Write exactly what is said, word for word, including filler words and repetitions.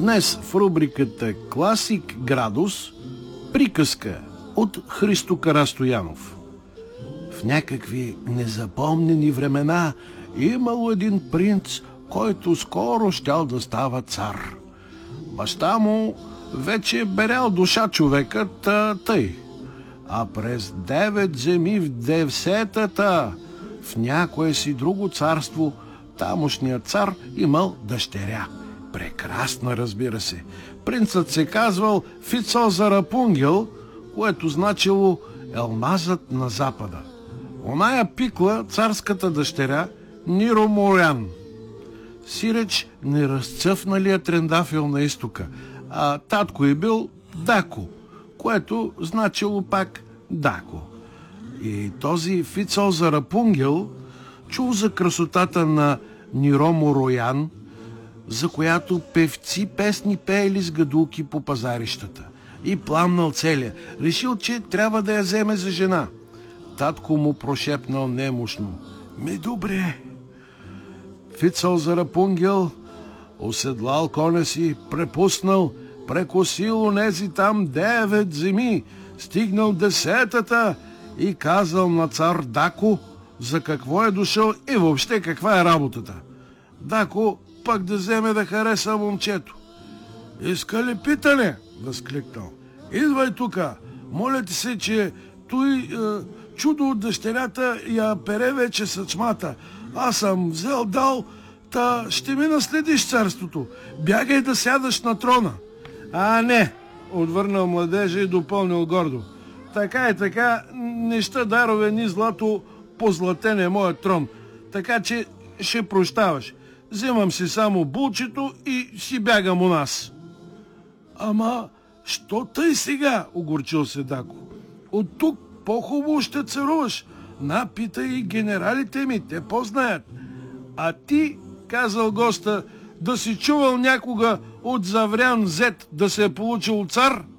Днес в рубриката Класик Градус приказка от Христо Карастоянов. В някакви незапомнени времена имало един принц, който скоро щял да става цар. Баща му вече берял душа човекът, тъй. А през девет земи в десетата в някое си друго царство тамошният цар имал дъщеря. Прекрасна, разбира се. Принцът се казвал Фицо Рапунгел, което значило Елмазът на запада. Оная пикла царската дъщеря Ниро Морян. Сиреч не разцъфналия трендафил на изтока, а татко е бил Дако, което значило пак Дако. И този Фицо Рапунгел чул за красотата на Ниро Мороян, за която певци песни пеели с гадулки по пазарищата. И пламнал целия. Решил, че трябва да я вземе за жена. Татко му прошепнал немощно: „Ми добре." Фицо Рапунгел оседлал коня си, препуснал, прекосил онези там девет земи, стигнал десетата и казал на цар Дако за какво е дошъл и въобще каква е работата. Дако пак да вземе да хареса момчето. „Иска ли питане?" възкликнал. „Идвай тука. Моля ти се, че той е, чудо от дъщерята я пере вече съчмата. Аз съм взел дал, та ще ми наследиш царството. Бягай да сядаш на трона." „А, не," отвърнал младежа и допълнил гордо. „Така и така, неща дарове ни злато позлатен е моят трон, така че ще прощаваш. Вземам си само булчето и си бягам у нас." „Ама, що тъй сега?" огорчил се Дако. „От тук по-хубаво ще царуваш. Напитай и генералите ми, те познаят. А ти," казал госта, „да си чувал някога от Заврян Зет да се е получил цар?"